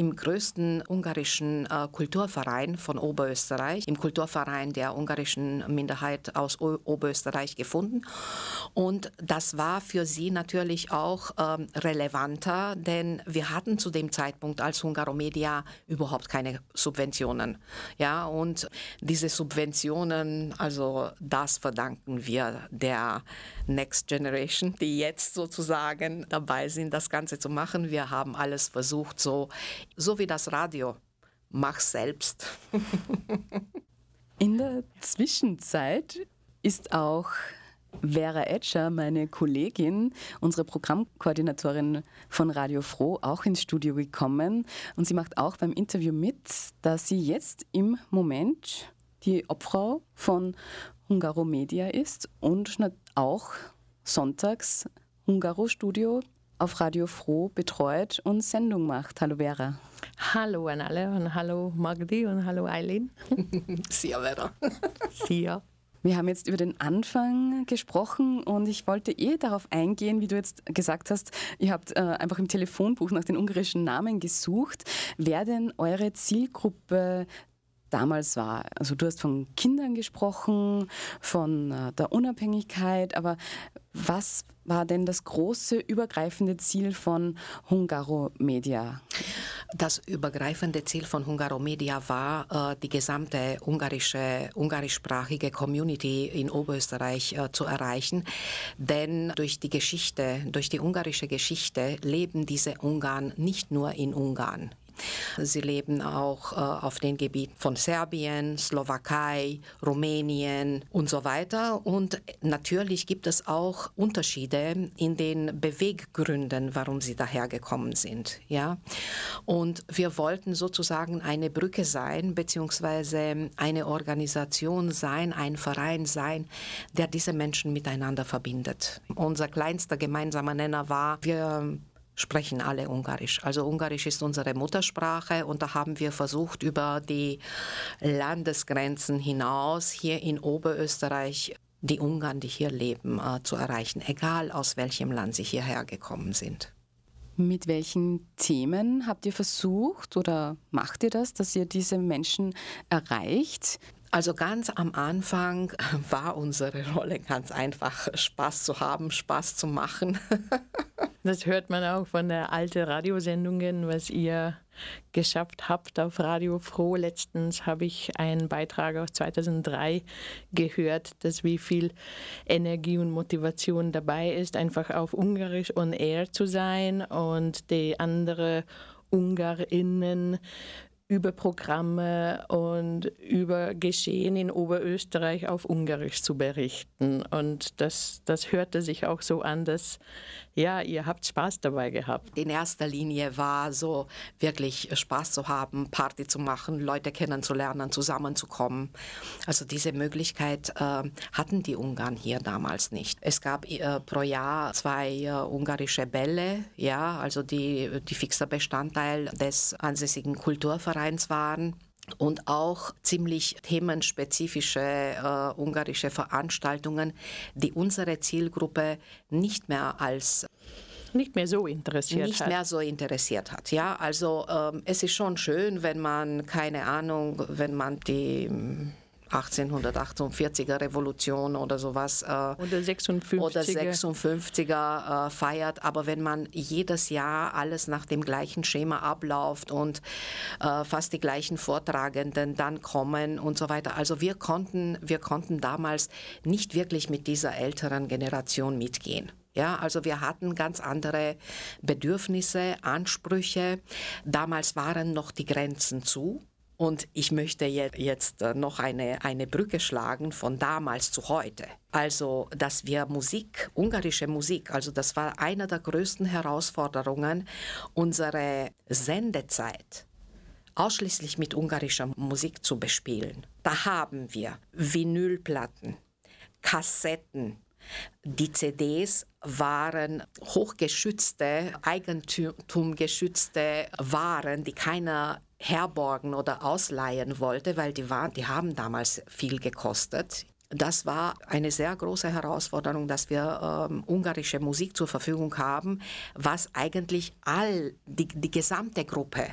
im größten ungarischen Kulturverein von Oberösterreich, im Kulturverein der ungarischen Minderheit aus Oberösterreich gefunden. Und das war für sie natürlich auch relevanter, denn wir hatten zu dem Zeitpunkt als Hungaromedia überhaupt keine Subventionen. Ja, und diese Subventionen, also das verdanken wir der Next Generation, die jetzt sozusagen dabei sind, das Ganze zu machen. Wir haben alles versucht, so wie das Radio. Mach selbst. In der Zwischenzeit ist auch Vera Etscher, meine Kollegin, unsere Programmkoordinatorin von Radio Froh, auch ins Studio gekommen. Und sie macht auch beim Interview mit, dass sie jetzt im Moment die Obfrau von Hungaromedia ist und auch sonntags Hungaro-Studio auf Radio Froh betreut und Sendung macht. Hallo Vera. Hallo an alle und hallo Magdi und hallo Eileen. Sia Vera. Sia. Wir haben jetzt über den Anfang gesprochen und ich wollte darauf eingehen, wie du jetzt gesagt hast, ihr habt einfach im Telefonbuch nach den ungarischen Namen gesucht, wer denn eure Zielgruppe damals war. Also du hast von Kindern gesprochen, von der Unabhängigkeit, aber was war denn das große, übergreifende Ziel von Hungaromedia? Das übergreifende Ziel von Hungaromedia war, die gesamte ungarischsprachige Community in Oberösterreich zu erreichen. Denn durch die ungarische Geschichte leben diese Ungarn nicht nur in Ungarn. Sie leben auch auf den Gebieten von Serbien, Slowakei, Rumänien und so weiter. Und natürlich gibt es auch Unterschiede in den Beweggründen, warum sie dahergekommen sind. Ja? Und wir wollten sozusagen eine Brücke sein, beziehungsweise eine Organisation sein, ein Verein sein, der diese Menschen miteinander verbindet. Unser kleinster gemeinsamer Nenner war, wir sprechen alle Ungarisch. Also Ungarisch ist unsere Muttersprache und da haben wir versucht, über die Landesgrenzen hinaus hier in Oberösterreich die Ungarn, die hier leben, zu erreichen, egal aus welchem Land sie hierher gekommen sind. Mit welchen Themen habt ihr versucht oder macht ihr das, dass ihr diese Menschen erreicht? Also ganz am Anfang war unsere Rolle ganz einfach, Spaß zu haben, Spaß zu machen. Das hört man auch von der alten Radiosendungen, was ihr geschafft habt auf Radio Froh. Letztens habe ich einen Beitrag aus 2003 gehört, dass wie viel Energie und Motivation dabei ist, einfach auf Ungarisch on air zu sein und die andere UngarInnen über Programme und über Geschehen in Oberösterreich auf Ungarisch zu berichten. Und das hörte sich auch so an, dass ihr habt Spaß dabei gehabt. In erster Linie war so wirklich Spaß zu haben, Party zu machen, Leute kennenzulernen, zusammenzukommen. Also diese Möglichkeit hatten die Ungarn hier damals nicht. Es gab pro Jahr 2 ungarische Bälle, ja, also die fixer Bestandteil des ansässigen Kulturvereins waren. Und auch ziemlich themenspezifische ungarische Veranstaltungen, die unsere Zielgruppe nicht mehr so interessiert hat. Ja, also es ist schon schön, wenn man, wenn man die 1848er Revolution oder sowas oder 56er feiert, aber wenn man jedes Jahr alles nach dem gleichen Schema abläuft und fast die gleichen Vortragenden dann kommen und so weiter, also wir konnten damals nicht wirklich mit dieser älteren Generation mitgehen. Ja, also wir hatten ganz andere Bedürfnisse, Ansprüche. Damals waren noch die Grenzen zu. Und ich möchte jetzt noch eine Brücke schlagen von damals zu heute. Also, dass wir ungarische Musik, also das war eine der größten Herausforderungen, unsere Sendezeit ausschließlich mit ungarischer Musik zu bespielen. Da haben wir Vinylplatten, Kassetten. Die CDs waren hochgeschützte, eigentumgeschützte Waren, die keiner herborgen oder ausleihen wollte, weil die haben damals viel gekostet. Das war eine sehr große Herausforderung, dass wir ungarische Musik zur Verfügung haben, was eigentlich die gesamte Gruppe